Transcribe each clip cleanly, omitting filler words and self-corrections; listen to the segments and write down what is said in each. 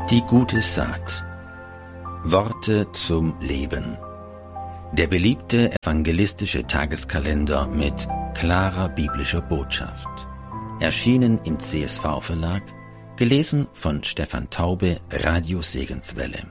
Die gute Saat. Worte zum Leben. Der beliebte evangelistische Tageskalender mit klarer biblischer Botschaft. Erschienen im CSV-Verlag, gelesen von Stefan Taube, Radio Segenswelle.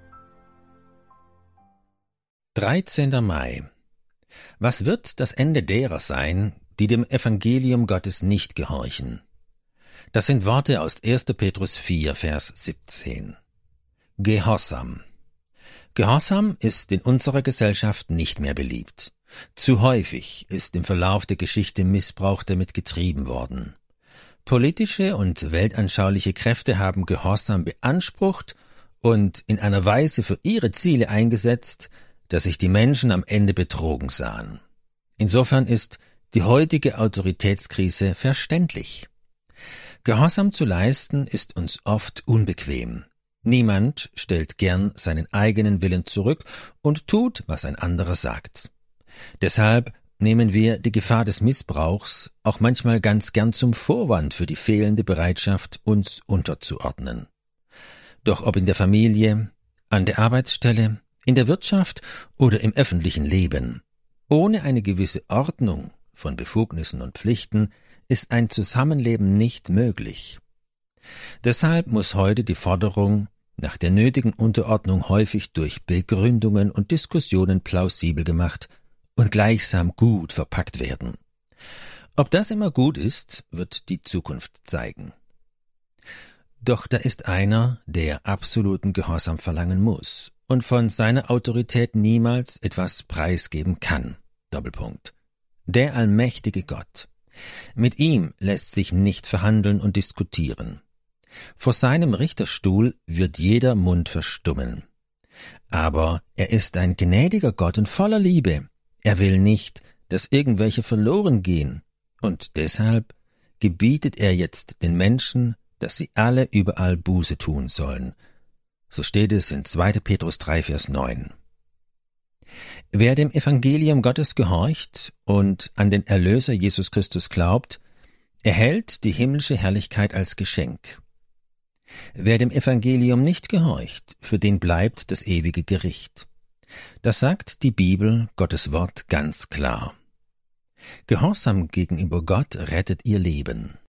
13. Mai. Was wird das Ende derer sein, die dem Evangelium Gottes nicht gehorchen? Das sind Worte aus 1. Petrus 4, Vers 17. Gehorsam. Gehorsam ist in unserer Gesellschaft nicht mehr beliebt. Zu häufig ist im Verlauf der Geschichte Missbrauch damit getrieben worden. Politische und weltanschauliche Kräfte haben Gehorsam beansprucht und in einer Weise für ihre Ziele eingesetzt, dass sich die Menschen am Ende betrogen sahen. Insofern ist die heutige Autoritätskrise verständlich. Gehorsam zu leisten ist uns oft unbequem. Niemand stellt gern seinen eigenen Willen zurück und tut, was ein anderer sagt. Deshalb nehmen wir die Gefahr des Missbrauchs auch manchmal ganz gern zum Vorwand für die fehlende Bereitschaft, uns unterzuordnen. Doch ob in der Familie, an der Arbeitsstelle, in der Wirtschaft oder im öffentlichen Leben, ohne eine gewisse Ordnung von Befugnissen und Pflichten ist ein Zusammenleben nicht möglich. Deshalb muss heute die Forderung nach der nötigen Unterordnung häufig durch Begründungen und Diskussionen plausibel gemacht und gleichsam gut verpackt werden. Ob das immer gut ist, wird die Zukunft zeigen. Doch da ist einer, der absoluten Gehorsam verlangen muss und von seiner Autorität niemals etwas preisgeben kann. Doppelpunkt. Der allmächtige Gott. Mit ihm lässt sich nicht verhandeln und diskutieren. Vor seinem Richterstuhl wird jeder Mund verstummen. Aber er ist ein gnädiger Gott und voller Liebe. Er will nicht, dass irgendwelche verloren gehen, und deshalb gebietet er jetzt den Menschen, dass sie alle überall Buße tun sollen. So steht es in 2. Petrus 3, Vers 9. Wer dem Evangelium Gottes gehorcht und an den Erlöser Jesus Christus glaubt, erhält die himmlische Herrlichkeit als Geschenk. Wer dem Evangelium nicht gehorcht, für den bleibt das ewige Gericht. Das sagt die Bibel, Gottes Wort, ganz klar. Gehorsam gegenüber Gott rettet ihr Leben.